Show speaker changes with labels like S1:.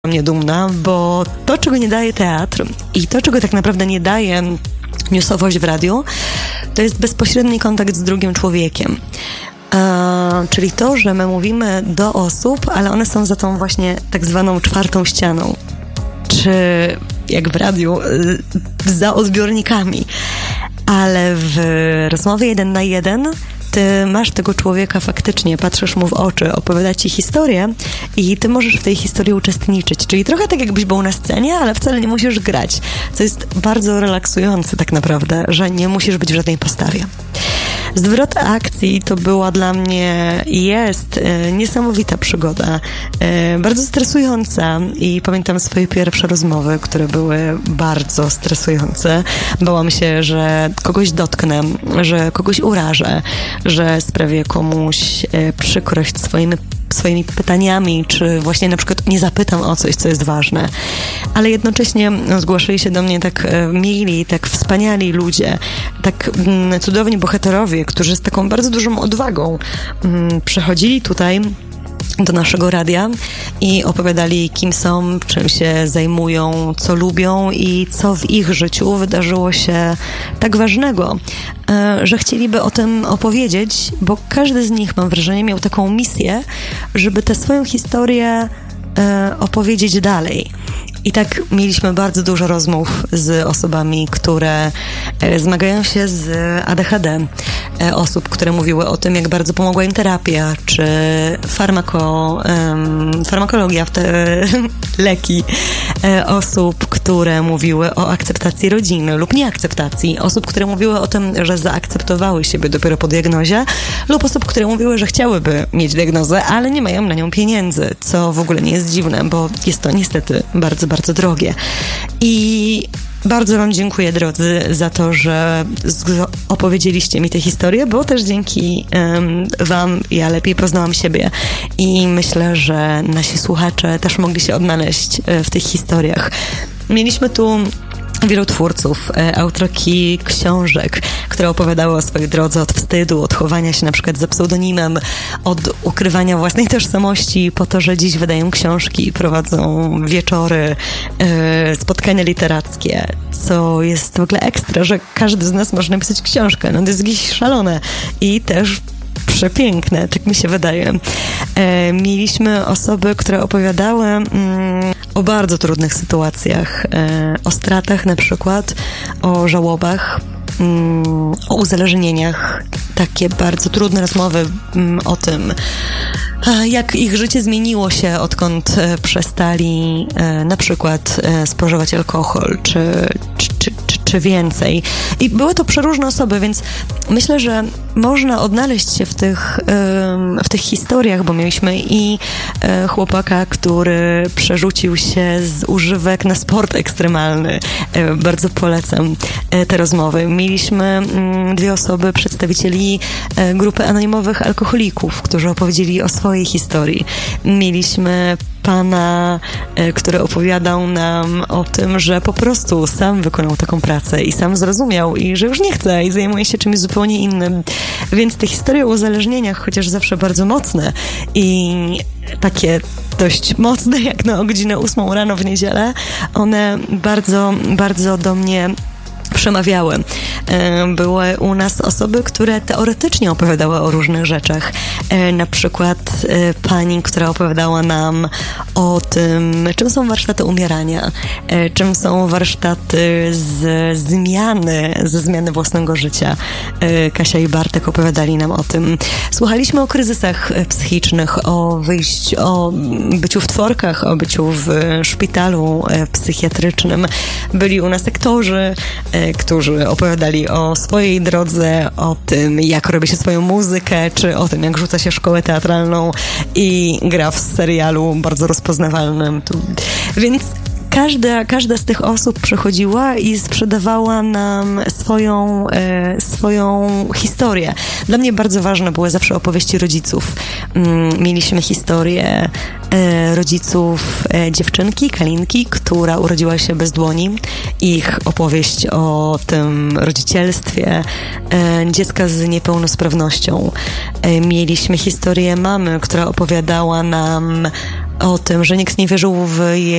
S1: mnie dumna, bo to, czego nie daje teatr i to, czego tak naprawdę nie daje newsowość w radiu, to jest bezpośredni kontakt z drugim człowiekiem. Czyli to, że my mówimy do osób, ale one są za tą właśnie tak zwaną czwartą ścianą. Czy jak w radiu, za odbiornikami. Ale w rozmowie 1 na 1 ty masz tego człowieka faktycznie, patrzysz mu w oczy, opowiada ci historię i ty możesz w tej historii uczestniczyć. Czyli trochę tak, jakbyś był na scenie, ale wcale nie musisz grać. Co jest bardzo relaksujące tak naprawdę, że nie musisz być w żadnej postawie. Zwrot akcji to była dla mnie i jest niesamowita przygoda, bardzo stresująca i pamiętam swoje pierwsze rozmowy, które były bardzo stresujące. Bałam się, że kogoś dotknę, że kogoś urażę, że sprawię komuś przykrość swoimi pytaniami, czy właśnie na przykład nie zapytam o coś, co jest ważne. Ale jednocześnie zgłaszali się do mnie tak mili, tak wspaniali ludzie, tak cudowni bohaterowie, którzy z taką bardzo dużą odwagą przychodzili tutaj do naszego radia i opowiadali, kim są, czym się zajmują, co lubią i co w ich życiu wydarzyło się tak ważnego, że chcieliby o tym opowiedzieć, bo każdy z nich, mam wrażenie, miał taką misję, żeby tę swoją historię opowiedzieć dalej. I tak mieliśmy bardzo dużo rozmów z osobami, które zmagają się z ADHD, osób, które mówiły o tym, jak bardzo pomogła im terapia, czy farmakologia, leki, osób, które mówiły o akceptacji rodziny lub nieakceptacji, osób, które mówiły o tym, że zaakceptowały siebie dopiero po diagnozie, lub osób, które mówiły, że chciałyby mieć diagnozę, ale nie mają na nią pieniędzy, co w ogóle nie jest dziwne, bo jest to niestety bardzo, bardzo drogie. I bardzo wam dziękuję, drodzy, za to, że opowiedzieliście mi tę historię, bo też dzięki wam ja lepiej poznałam siebie i myślę, że nasi słuchacze też mogli się odnaleźć w tych historiach. Mieliśmy tu wielu twórców, autorki książek, które opowiadały o swojej drodze od wstydu, od chowania się na przykład za pseudonimem, od ukrywania własnej tożsamości po to, że dziś wydają książki i prowadzą wieczory, spotkania literackie, co jest w ogóle ekstra, że każdy z nas może napisać książkę. No to jest jakieś szalone i też przepiękne, tak mi się wydaje. Mieliśmy osoby, które opowiadały o bardzo trudnych sytuacjach, o stratach na przykład, o żałobach, o uzależnieniach. Takie bardzo trudne rozmowy o tym, jak ich życie zmieniło się, odkąd przestali na przykład spożywać alkohol, czy więcej. I były to przeróżne osoby, więc myślę, że można odnaleźć się w tych historiach, bo mieliśmy i chłopaka, który przerzucił się z używek na sport ekstremalny. Bardzo polecam te rozmowy. Mieliśmy 2 osoby, przedstawicieli grupy anonimowych alkoholików, którzy opowiedzieli o swojej historii. Mieliśmy pana, który opowiadał nam o tym, że po prostu sam wykonał taką pracę i sam zrozumiał i że już nie chce i zajmuje się czymś zupełnie innym. Więc te historie o uzależnieniach, chociaż zawsze bardzo mocne i takie dość mocne, jak na godzinę 8 rano w niedzielę, one bardzo, bardzo do mnie przemawiały. Były u nas osoby, które teoretycznie opowiadały o różnych rzeczach. Na przykład pani, która opowiadała nam o tym, czym są warsztaty umierania, czym są warsztaty ze zmiany własnego życia. Kasia i Bartek opowiadali nam o tym. Słuchaliśmy o kryzysach psychicznych, o byciu w tworkach, o byciu w szpitalu psychiatrycznym. Byli u nas aktorzy, którzy opowiadali o swojej drodze, o tym, jak robi się swoją muzykę, czy o tym, jak rzuca się szkołę teatralną i gra w serialu bardzo rozpoznawalnym. Więc każda z tych osób przychodziła i sprzedawała nam swoją historię. Dla mnie bardzo ważne były zawsze opowieści rodziców. Mieliśmy historię rodziców dziewczynki, Kalinki, która urodziła się bez dłoni. Ich opowieść o tym rodzicielstwie dziecka z niepełnosprawnością. Mieliśmy historię mamy, która opowiadała nam o tym, że nikt nie wierzył w